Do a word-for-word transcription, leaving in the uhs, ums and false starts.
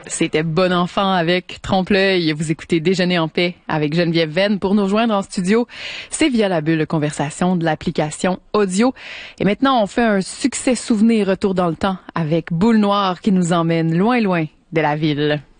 C'était Bon Enfant avec Trompe-l'œil. Vous écoutez Déjeuner en paix avec Geneviève Venn. Pour nous rejoindre en studio, c'est via la bulle conversation de l'application audio. Et maintenant, on fait un succès souvenir retour dans le temps avec Boule Noire qui nous emmène loin, loin de la ville.